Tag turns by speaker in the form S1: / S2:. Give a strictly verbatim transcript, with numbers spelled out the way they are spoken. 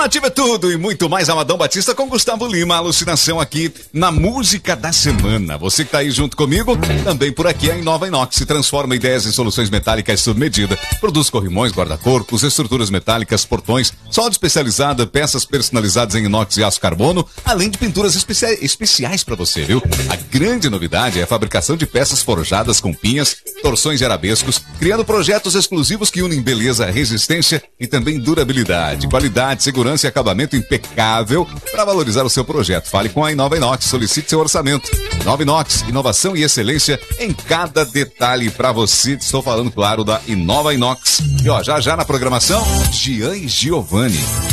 S1: Nativa é tudo e muito mais. Amadão Batista com Gustavo Lima. Alucinação aqui na música da semana. Você que tá aí junto comigo, também por aqui a Inova Inox. Se transforma ideias em soluções metálicas sob medida. Produz corrimões, guarda-corpos, estruturas metálicas, portões, solda especializada, peças personalizadas em inox e aço carbono, além de pinturas especia- especiais para você, viu? A grande novidade é a fabricação de peças forjadas com pinhas, torções e arabescos, criando projetos exclusivos que unem beleza, resistência e também durabilidade. Qualidade, segurança e acabamento impecável para valorizar o seu projeto. Fale com a Inova Inox, solicite seu orçamento. Inova Inox, inovação e excelência em cada detalhe para você. Estou falando, claro, da Inova Inox. E ó, já já na programação, Gian e Giovanni.